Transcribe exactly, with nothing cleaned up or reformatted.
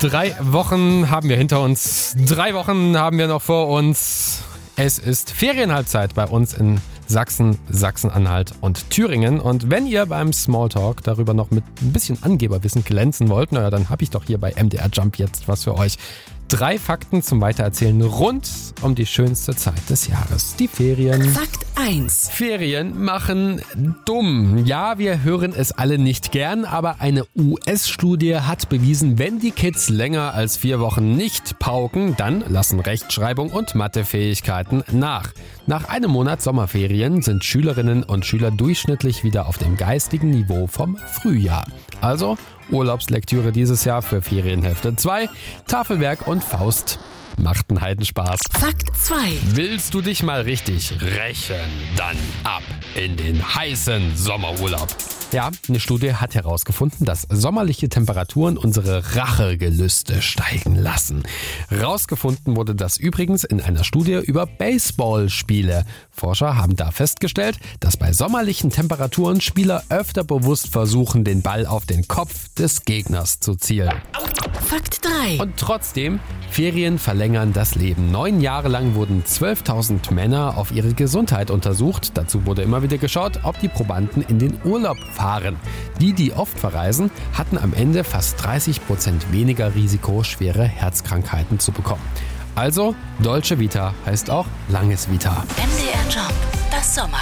Drei Wochen haben wir hinter uns. Drei Wochen haben wir noch vor uns. Es ist Ferienhalbzeit bei uns in Sachsen, Sachsen-Anhalt und Thüringen. Und wenn ihr beim Smalltalk darüber noch mit ein bisschen Angeberwissen glänzen wollt, naja, dann habe ich doch hier bei M D R Jump jetzt was für euch. Drei Fakten zum Weitererzählen rund um die schönste Zeit des Jahres, die Ferien. Fakt eins. Ferien machen dumm. Ja, wir hören es alle nicht gern, aber eine U S-Studie hat bewiesen, wenn die Kids länger als vier Wochen nicht pauken, dann lassen Rechtschreibung und Mathefähigkeiten nach. Nach einem Monat Sommerferien sind Schülerinnen und Schüler durchschnittlich wieder auf dem geistigen Niveau vom Frühjahr. Also Urlaubslektüre dieses Jahr für Ferienhälfte zwei, Tafelwerk und Faust. Macht einen Heidenspaß. Fakt zwei. Willst du dich mal richtig rächen? Dann ab in den heißen Sommerurlaub. Ja, eine Studie hat herausgefunden, dass sommerliche Temperaturen unsere Rachegelüste steigen lassen. Rausgefunden wurde das übrigens in einer Studie über Baseballspiele. Forscher haben da festgestellt, dass bei sommerlichen Temperaturen Spieler öfter bewusst versuchen, den Ball auf den Kopf des Gegners zu zielen. Fakt drei. Und trotzdem, Ferien verlängern das Leben. Neun Jahre lang wurden zwölftausend Männer auf ihre Gesundheit untersucht. Dazu wurde immer wieder geschaut, ob die Probanden in den Urlaub fahren. Die, die oft verreisen, hatten am Ende fast dreißig Prozent weniger Risiko, schwere Herzkrankheiten zu bekommen. Also, Dolce Vita heißt auch langes Vita. M D R Jump, das Sommer